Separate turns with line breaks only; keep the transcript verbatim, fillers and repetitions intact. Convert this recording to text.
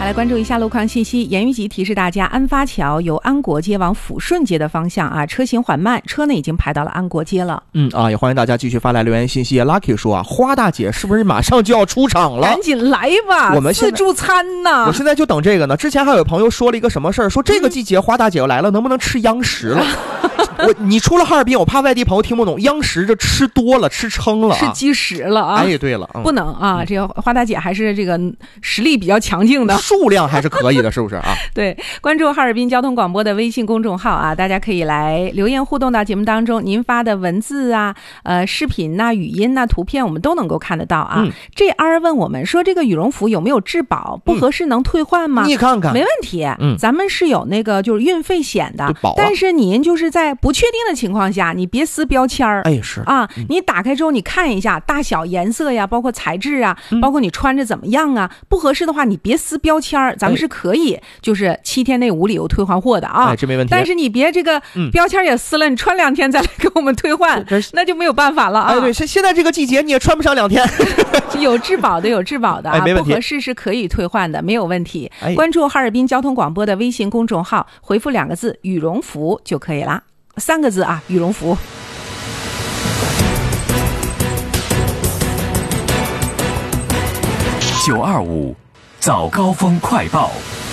来关注一下路况信息。严预警提示大家，安发桥由安国街往抚顺街的方向啊，车行缓慢，车呢已经排到了安国街了。
嗯啊，也欢迎大家继续发来留言信息。Lucky 说啊，花大姐是不是马上就要出场了？
赶紧来吧，
我们
自助餐呢？
我现在就等这个呢。之前还有朋友说了一个什么事儿，说这个季节花大姐要来了，能不能吃央食了？我你出了哈尔滨，我怕外地朋友听不懂，央食这吃多了，吃撑了、啊，
吃积食了啊！
哎，对了，嗯、
不能啊，这个花大姐还是这个实力比较强劲的，
数量还是可以的，是不是啊？
对，关注哈尔滨交通广播的微信公众号啊，大家可以来留言互动到节目当中，您发的文字啊、呃视频呐、啊、语音呐、啊、图片，我们都能够看得到啊。嗯、这 R 问我们说，这个羽绒服有没有质保？不合适能退换吗？
嗯、你看看，
没问题。嗯，咱们是有那个就是运费险的，但是您就是在不确定的情况下，你别撕标签儿。
哎，是
啊，嗯、你打开之后你看一下大小、颜色呀，包括材质啊，嗯、包括你穿着怎么样啊，不合适的话你别撕标签儿，咱们是可以就是七天内无理由退换货的啊。
哎，这没问题。
但是你别这个标签也撕了，你穿两天再来给我们退换，嗯、那就没有办法了啊。
哎，对，现现在这个季节你也穿不上两天。
有质保的，有质保的啊，
哎、不
合适是可以退换的，没有问题。
哎、
关注哈尔滨交通广播的微信公众号，回复两个字羽绒服就可以了，三个字啊，羽绒服。
九二五早高峰快报。